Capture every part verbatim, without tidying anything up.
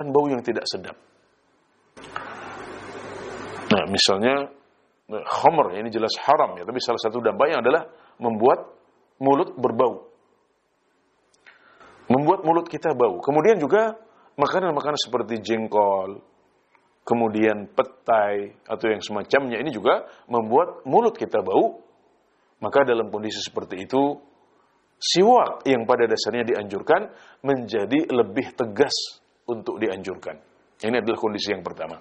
bau yang tidak sedap. Nah, misalnya khamr, ini jelas haram ya, tapi salah satu dampaknya adalah membuat mulut berbau. Membuat mulut kita bau. Kemudian juga makanan-makanan seperti jengkol, kemudian petai atau yang semacamnya ini juga membuat mulut kita bau. Maka dalam kondisi seperti itu, siwak yang pada dasarnya dianjurkan menjadi lebih tegas untuk dianjurkan. Ini adalah kondisi yang pertama.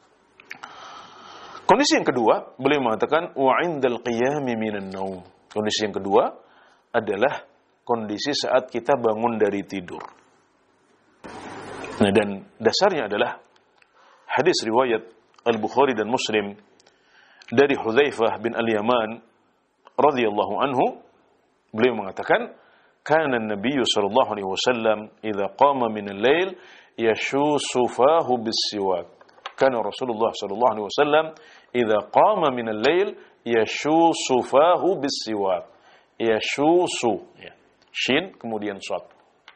Kondisi yang kedua, beliau mengatakan wa 'indal qiyami minan naum. Kondisi yang kedua adalah kondisi saat kita bangun dari tidur. Nah, dan dasarnya adalah hadis riwayat Al-Bukhari dan Muslim dari Hudzaifah bin Al-Yaman radhiyallahu anhu, beliau mengatakan kana an-nabiy sallallahu alaihi wasallam idza qama min al-lail yashusu fahu bis-siwak. Kana Rasulullah sallallahu alaihi wasallam idza qama min al-lail yashusu fahu bis-siwak. Yashusu ya. Shin kemudian shad.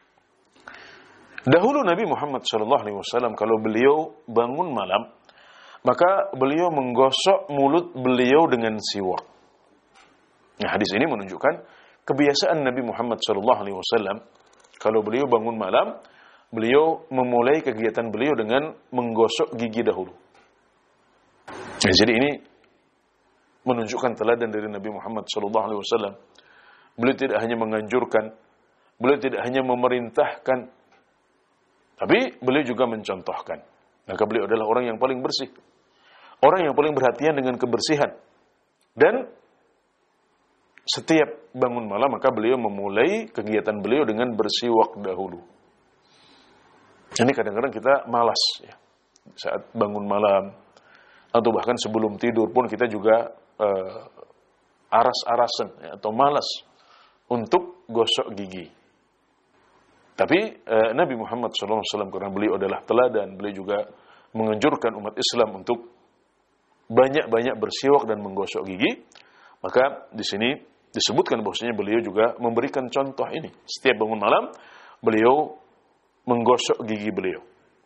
Dahulu Nabi Muhammad sallallahu alaihi wasallam kalau beliau bangun malam, maka beliau menggosok mulut beliau dengan siwak. Nah, hadis ini menunjukkan kebiasaan Nabi Muhammad sallallahu alaihi wasallam kalau beliau bangun malam, beliau memulai kegiatan beliau dengan menggosok gigi dahulu. Nah, jadi ini menunjukkan teladan dari Nabi Muhammad sallallahu alaihi wasallam. Beliau tidak hanya menganjurkan, beliau tidak hanya memerintahkan, tapi beliau juga mencontohkan. Maka beliau adalah orang yang paling bersih, orang yang paling perhatian dengan kebersihan. Dan setiap bangun malam maka beliau memulai kegiatan beliau dengan bersiwak dahulu. Ini kadang-kadang kita malas ya. Saat bangun malam atau bahkan sebelum tidur pun kita juga uh, aras-arasan ya, atau malas untuk gosok gigi. Tapi uh, Nabi Muhammad shallallahu alaihi wasallam karena beliau adalah teladan, beliau juga menganjurkan umat Islam untuk banyak-banyak bersiwak dan menggosok gigi. Maka di sini disebutkan bahwasanya beliau juga memberikan contoh ini. Setiap bangun malam beliau menggosok gigi beliau.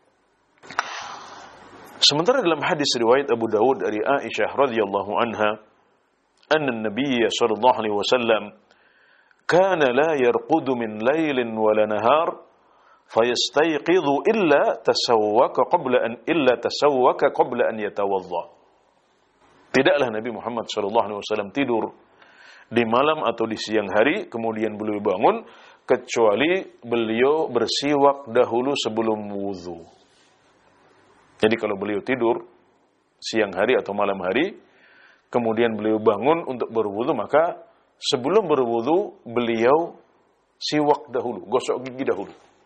Sementara dalam hadis riwayat Abu Dawud dari Aisyah radhiyallahu anha, anna an-nabiy sallallahu alaihi wasallam kana la yarqudu min lailin wala nahar fayastayqidhu illa tasawwaka qabla an illa tasawwaka qabla an yatawadda. Tidaklah Nabi Muhammad sallallahu alaihi wasallam tidur di malam atau di siang hari kemudian beliau bangun kecuali beliau bersiwak dahulu sebelum wudu. Jadi kalau beliau tidur siang hari atau malam hari kemudian beliau bangun untuk berwudu, maka sebelum berwudu beliau siwak dahulu, gosok gigi dahulu.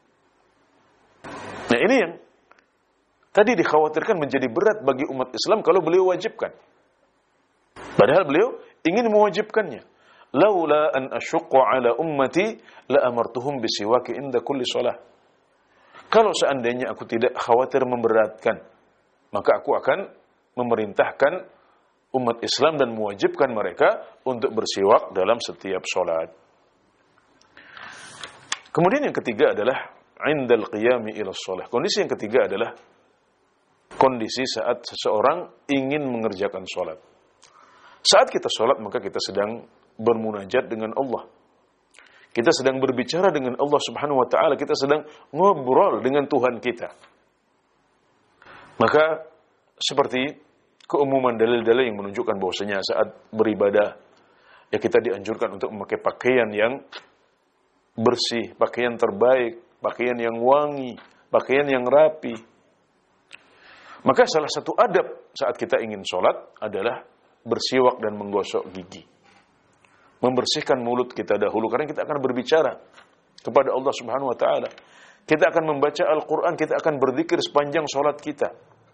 Nah, ini yang tadi dikhawatirkan menjadi berat bagi umat Islam kalau beliau wajibkan. Padahal beliau ingin mewajibkannya. Laula an asyqa ala ummati la amartuhum bisiwaki inda kulli shalah. Kalau seandainya aku tidak khawatir memberatkan, maka aku akan memerintahkan umat Islam dan mewajibkan mereka untuk bersiwak dalam setiap sholat. Kemudian yang ketiga adalah indal qiyami ila shalah. Kondisi yang ketiga adalah kondisi saat seseorang ingin mengerjakan sholat. Saat kita sholat maka kita sedang bermunajat dengan Allah. Kita sedang berbicara dengan Allah Subhanahu wa taala, kita sedang ngobrol dengan Tuhan kita. Maka seperti keumuman dalil-dalil yang menunjukkan bahwasanya saat beribadah ya kita dianjurkan untuk memakai pakaian yang bersih, pakaian terbaik, pakaian yang wangi, pakaian yang rapi. Maka salah satu adab saat kita ingin sholat adalah bersiwak dan menggosok gigi. Membersihkan mulut kita dahulu karena kita akan berbicara kepada Allah Subhanahu wa taala. Kita akan membaca Al-Qur'an, kita akan berzikir sepanjang salat kita.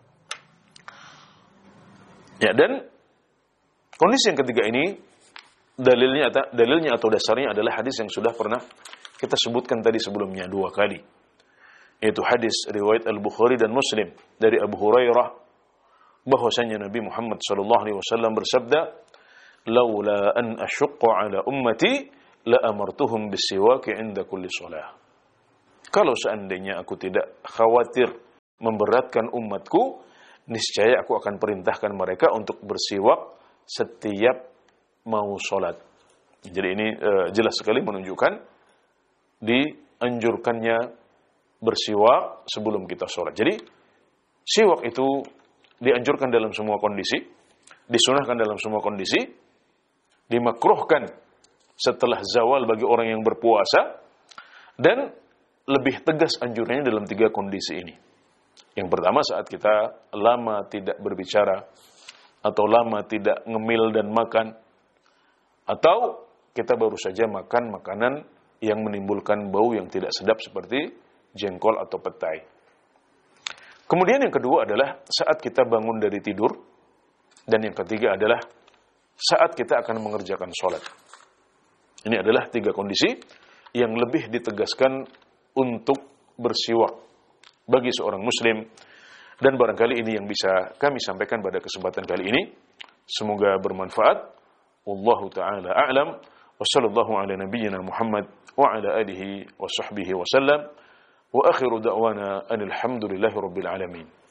Ya, dan kondisi yang ketiga ini dalilnya dalilnya atau dasarnya adalah hadis yang sudah pernah kita sebutkan tadi sebelumnya dua kali. Yaitu hadis riwayat Al-Bukhari dan Muslim dari Abu Hurairah bahwasanya Nabi Muhammad sallallahu alaihi wasallam bersabda, laula an asyqa ala ummati la amartuhum bisiwaki inda kulli shalah. Kalau seandainya aku tidak khawatir memberatkan umatku, niscaya aku akan perintahkan mereka untuk bersiwak setiap mau sholat. Jadi ini uh, jelas sekali menunjukkan dianjurkannya bersiwak sebelum kita sholat. Jadi siwak itu dianjurkan dalam semua kondisi, disunahkan dalam semua kondisi, dimakruhkan setelah zawal bagi orang yang berpuasa, dan lebih tegas anjurannya dalam tiga kondisi ini. Yang pertama, saat kita lama tidak berbicara, atau lama tidak ngemil dan makan, atau kita baru saja makan makanan yang menimbulkan bau yang tidak sedap seperti jengkol atau petai. Kemudian yang kedua adalah saat kita bangun dari tidur, dan yang ketiga adalah saat kita akan mengerjakan sholat. Ini adalah tiga kondisi yang lebih ditegaskan untuk bersiwak bagi seorang muslim, dan barangkali ini yang bisa kami sampaikan pada kesempatan kali ini. Semoga bermanfaat. Wallahu ta'ala a'lam. Wa sallallahu ala nabiyyina Muhammad wa ala alihi wa sahbihi wa sallam. Wa akhiru da'wana anil hamdulillahi rabbil alamin.